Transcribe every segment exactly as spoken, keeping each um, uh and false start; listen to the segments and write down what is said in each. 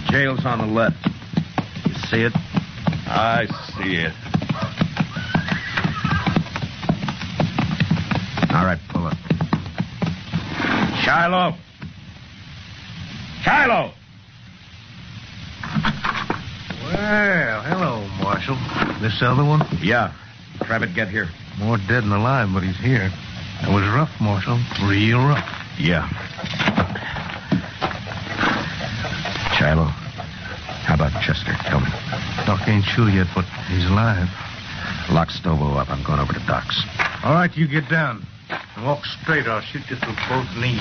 Jail's on the left. You see it? I see it. All right, pull up. Shiloh! Shiloh! Well, hello, Marshal. This other one? Yeah. Trevitt, get here. More dead than alive, but he's here. That was rough, Marshal. Real rough. Yeah. Shiloh, how about Chester? Tell me. Doc ain't sure yet, but he's alive. Lock Stobo up. I'm going over to Doc's. All right, you get down. And walk straight, or I'll shoot you through both knees.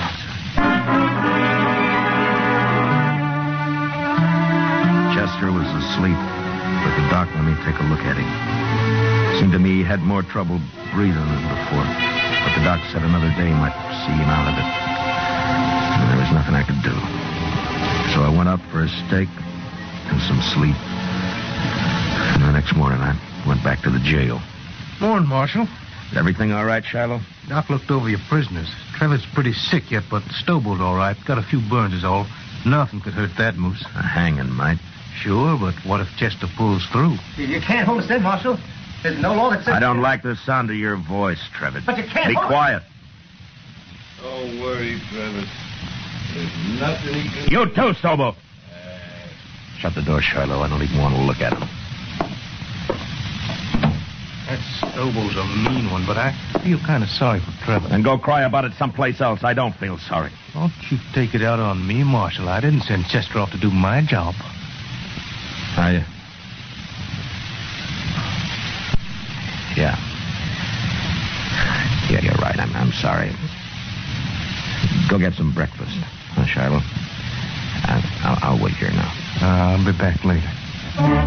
Chester was asleep, but the doc let me take a look at him. Seemed to me he had more trouble breathing than before. But the doc said another day might see him out of it. And there was nothing I could do. So I went up for a steak and some sleep. And the next morning I went back to the jail. Morning, Marshal. Is everything all right, Shiloh? Doc looked over your prisoners. Trevitt's pretty sick yet, but Stobo's all right. Got a few burns is all. Nothing could hurt that moose. A hanging might. Sure, but what if Chester pulls through? You can't hold us in, Marshal. There's no law that says... I don't like the sound of your voice, Trevitt. But you can't Be hold... quiet. Don't worry, Trevitt. There's nothing he can... You too, Stobo. Shut the door, Shiloh. I don't even want to look at him. That Stobo's a mean one, but I feel kind of sorry for Trevitt. And go cry about it someplace else. I don't feel sorry. Don't you take it out on me, Marshal. I didn't send Chester off to do my job. I... Yeah. Yeah, you're right. I'm, I'm sorry. Go get some breakfast, huh, Shiloh? I, I'll, I'll wait here now. Uh, I'll be back later.